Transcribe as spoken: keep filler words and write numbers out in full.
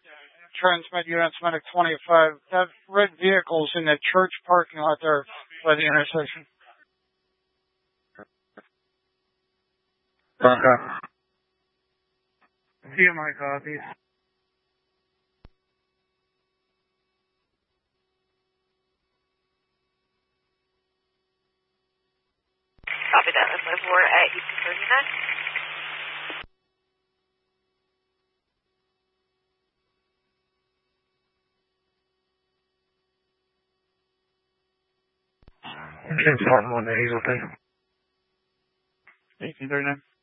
Transmit units Medic twenty-five. That red vehicle's in the church parking lot there by the intersection. Bronco. C M I copies. Copy that. Let's move forward at Eastern thirty-nine. James Hartman on the Hazelton. eighteen thirty-nine.